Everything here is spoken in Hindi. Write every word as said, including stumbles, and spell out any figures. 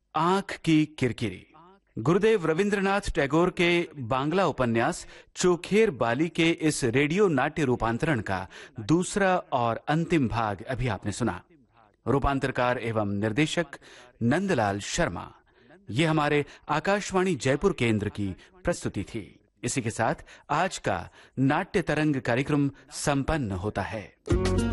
आंख की किरकिरी। गुरुदेव रविंद्रनाथ टैगोर के बांग्ला उपन्यास चोखेर बाली के इस रेडियो नाट्य रूपांतरण का दूसरा और अंतिम भाग अभी आपने सुना। रूपांतरकार एवं निर्देशक नंदलाल शर्मा। यह हमारे आकाशवाणी जयपुर केंद्र की प्रस्तुति थी। इसी के साथ आज का नाट्य तरंग कार्यक्रम संपन्न होता है।